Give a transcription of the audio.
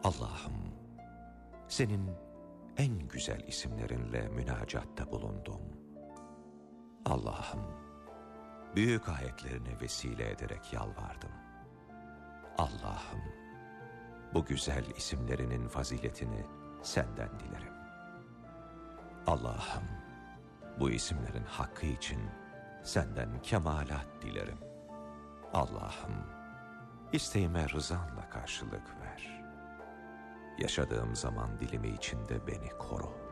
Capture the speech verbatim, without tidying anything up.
Allah'ım, senin en güzel isimlerinle münacatta bulundum. Allah'ım, büyük ayetlerine vesile ederek yalvardım. Allah'ım, bu güzel isimlerinin faziletini senden dilerim. Allah'ım, bu isimlerin hakkı için senden kemalat dilerim. Allah'ım, isteğime rızanla karşılık ver. Yaşadığım zaman dilimi içinde beni koru.